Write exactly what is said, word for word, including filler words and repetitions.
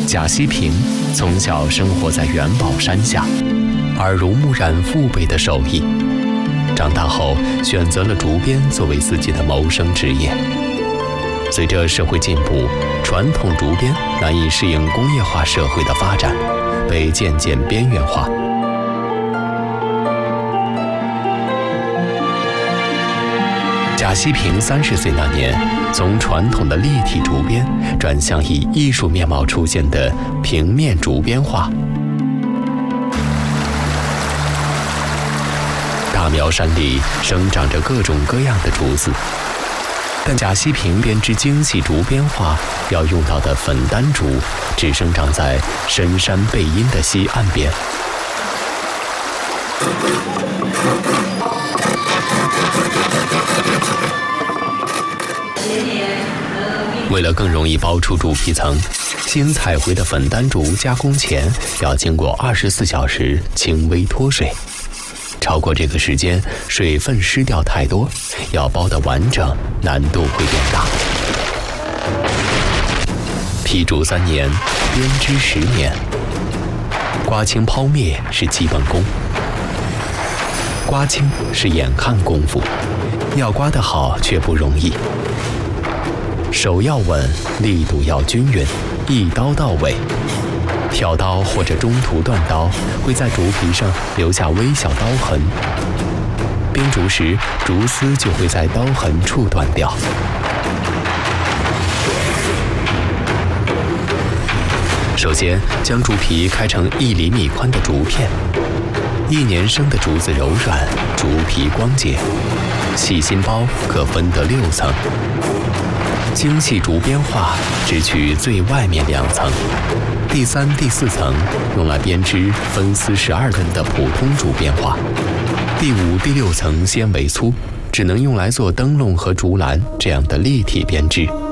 贾西平从小生活在元宝山下，耳濡目染父辈的手艺，长大后选择了竹编作为自己的谋生职业。随着社会进步，传统竹编难以适应工业化社会的发展，被渐渐边缘化。贾西平三十岁那年，从传统的立体竹编转向以艺术面貌出现的平面竹编画。大苗山里生长着各种各样的竹子，但贾西平编织精细竹编画要用到的粉丹竹，只生长在深山背阴的西岸边。为了更容易包出竹皮层，新采回的粉丹竹加工前要经过二十四小时轻微脱水，超过这个时间，水分失掉太多，要包得完整，难度会变大。劈竹三年，编织十年，刮青抛灭是基本功。刮青是眼看功夫，要刮得好却不容易。手要稳，力度要均匀，一刀到位。跳刀或者中途断刀，会在竹皮上留下微小刀痕。编竹时，竹丝就会在刀痕处断掉。首先，将竹皮开成一厘米宽的竹片。一年生的竹子柔软，竹皮光洁，细心包可分得六层。精细竹编画只取最外面两层，第三、第四层用来编织分丝十二根的普通竹编画，第五、第六层纤维粗，只能用来做灯笼和竹篮这样的立体编织。